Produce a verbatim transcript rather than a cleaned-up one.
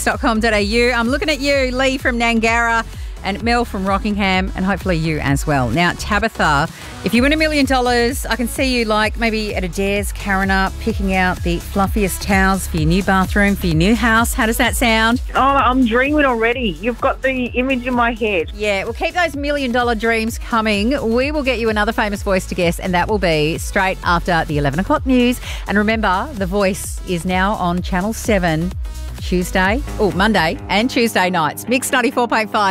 dot com dot a u. I'm looking at you, Lee from Nangara, and Mel from Rockingham, and hopefully you as well. Now, Tabitha, if you win a million dollars, I can see you like maybe at Adairs, Carina, picking out the fluffiest towels for your new bathroom, for your new house. How does that sound? Oh, I'm dreaming already. You've got the image in my head. Yeah, we'll keep those million dollar dreams coming. We will get you another famous voice to guess, and that will be straight after the eleven o'clock news. And remember, The Voice is now on Channel seven Tuesday, oh, Monday and Tuesday nights. Mix ninety-four point five.